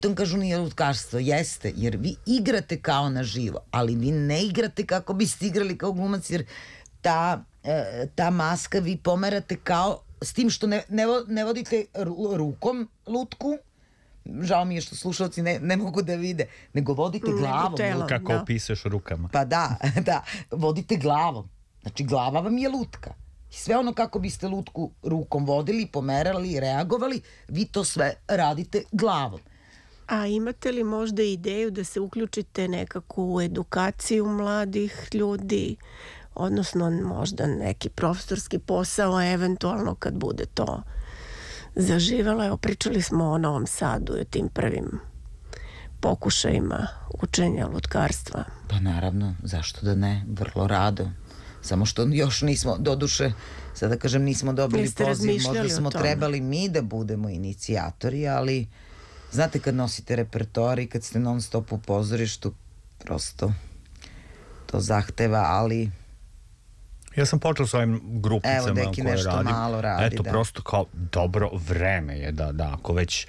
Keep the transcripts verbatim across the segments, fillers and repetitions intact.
to kažu nije lutkarstvo, jeste, jer vi igrate kao na živo, ali vi ne igrate kako biste igrali kao glumac, jer ta, ta maska vi pomerate kao, s tim što ne, ne, ne vodite rukom lutku, žao mi je što slušalci ne, ne mogu da vide, nego vodite glavom. Telom, kako da. Opisuješ rukama. Pa da, da, vodite glavom. Znači glava vam je lutka. I sve ono kako biste lutku rukom vodili, pomerali, reagovali, vi to sve radite glavom. A imate li možda ideju da se uključite nekako u edukaciju mladih ljudi, odnosno možda neki profesorski posao, eventualno kad bude to zaživelo? Evo, pričali smo o Novom Sadu i o tim prvim pokušajima učenja lutkarstva. Pa naravno, zašto da ne, vrlo rado. Samo što još nismo, doduše, sada kažem, nismo dobili Niste poziv, možda smo o tome. trebali mi da budemo inicijatori, ali znate kad nosite repertoar i kad ste non stop u pozorištu, prosto to zahteva, ali... Ja sam počeo s ovim grupicama Evo, Deki koje nešto radim. malo radi, Eto, da. prosto kao dobro vreme je da, da ako već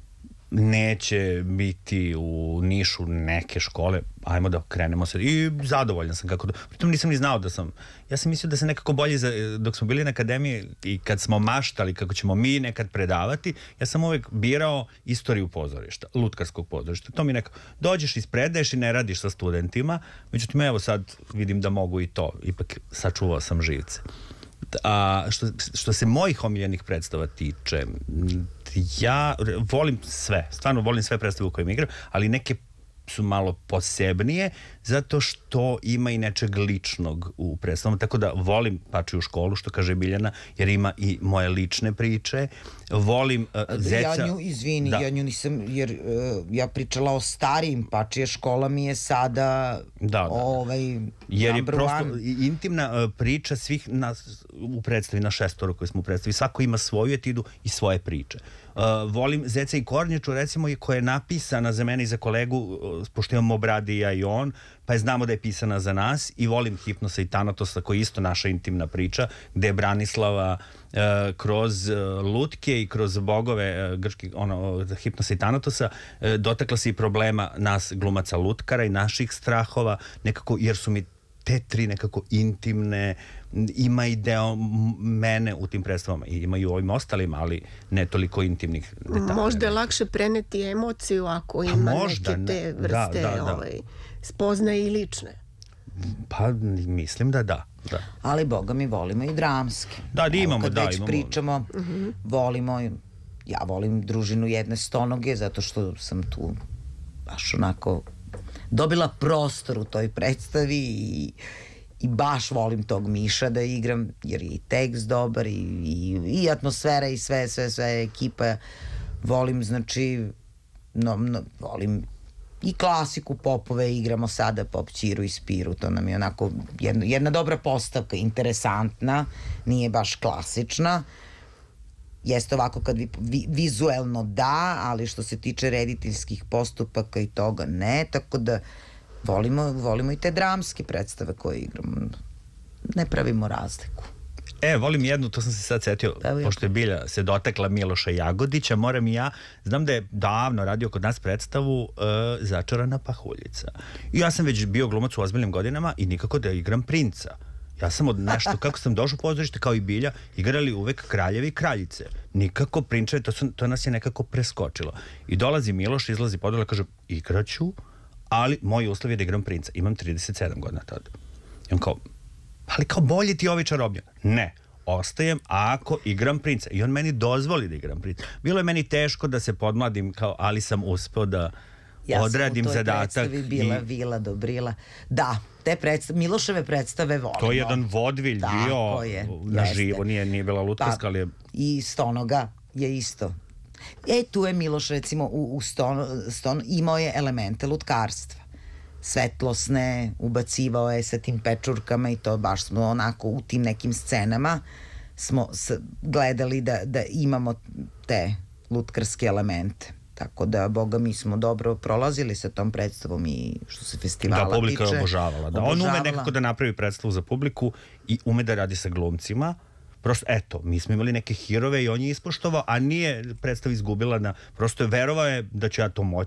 neće biti u Nišu neke škole, ajmo da krenemo se. I zadovoljan sam kako da... Pritom nisam ni znao da sam... Ja sam mislio da se nekako bolje, za, dok smo bili na akademiji i kad smo maštali kako ćemo mi nekad predavati, ja sam uvek birao istoriju pozorišta, lutkarskog pozorišta. To mi nekako... Dođeš, ispredaješ i ne radiš sa studentima, međutim, evo sad vidim da mogu i to. Ipak sačuvao sam živce. A što, što se mojih omiljenih predstava tiče, ja volim sve, stvarno volim sve predstave u kojima igram, ali neke su malo posebnije zato što ima i nečeg ličnog u predstavama, tako da volim Pačiju školu, što kaže Biljana, jer ima i moje lične priče. Volim uh, Zeca... Ja nju, izvini, da. ja nju nisam, jer uh, ja pričala o starijim, Pačija škola mi je sada da, da. ovaj jer je prosto one. intimna uh, priča svih nas u predstavi, na šestoro koji smo u predstavi, svako ima svoju etidu i svoje priče. Uh, volim Zeca i Kornjaču, recimo, koja je napisana za mene i za kolegu, uh, pošto imamo Bradija i on, pa je znamo da je pisana za nas, i volim Hipnosa i Tanatosa, koji je isto naša intimna priča, gde je Branislava uh, kroz uh, lutke i kroz bogove uh, grčki, ono, Hipnosa i Tanatosa uh, dotakla se i problema nas glumaca lutkara i naših strahova, nekako, jer su mi te tri nekako intimne, ima i deo mene u tim predstavama i ima i u ovim ostalima, ali ne toliko intimnih detalja. Možda je lakše preneti emociju ako ima možda, neke te ne. vrste da, da, da. Ovaj, spoznaje i lične. Pa mislim da da. da. Ali boga mi volimo i dramske. Da, da imamo, kad da, već imamo. pričamo, Uh-huh. volimo, ja volim Družinu jedne stonoge, zato što sam tu baš onako dobila prostor u toj predstavi i, i baš volim tog Miša da igram, jer je i tekst dobar i, i, i atmosfera i sve, sve, sve ekipa. Volim, znači, no, no, volim i klasiku, popove, igramo sada Pop Ćiru i Spiru, to nam je onako jedna, jedna dobra postavka, interesantna, nije baš klasična. Jeste ovako kad vi, vi, vizuelno da, ali što se tiče rediteljskih postupaka i toga ne, tako da volimo, volimo i te dramske predstave koje igramo. Ne pravimo razliku. E, volim jednu, to sam se sad setio, Evo, pošto je Bilja se dotakla Miloša Jagodića, moram i ja, znam da je davno radio kod nas predstavu uh, Začarana pahuljica. I ja sam već bio glumac u ozbiljnim godinama i nikako da igram princa. Ja sam od nešto, kako sam došao u pozorište, kao i Bilja, igrali uvek kraljevi i kraljice. Nikako prinčeve, to, su, to nas je nekako preskočilo. I dolazi Miloš, izlazi podole, kaže, igraću, ali moj uslov je da igram princa. Imam trideset sedam godina tada. I on kao, ali kao bolje ti ovi čarobnjak. Ne, ostajem ako igram princa. I on meni dozvoli da igram princa. Bilo je meni teško da se podmladim, kao, ali sam uspeo da ja odradim zadatak. Ja sam u toj predstavi bila i... Vila Dobrila. Da, te predstave, Miloševe predstave volimo. To je jedan vodvilj bio je, na jeste. živo, nije, nije bila lutkarska, pa, ali je... I Stonoga je isto. E, tu je Miloš, recimo, u, u Stonu, Stonu imao je elemente lutkarstva. Svetlosne, ubacivao je sa tim pečurkama i to baš smo onako u tim nekim scenama smo s, gledali da, da imamo te lutkarske elemente. Tako da, boga, mi smo dobro prolazili sa tom predstavom i što se festivala tiče. Da, publika je obožavala. Da. obožavala. On ume nekako da napravi predstavu za publiku i ume da radi sa glumcima. prosto, eto, mi smo imali neke hirove i on je ispoštovao, a nije predstav izgubila na, prosto je verovao je da ću ja to moći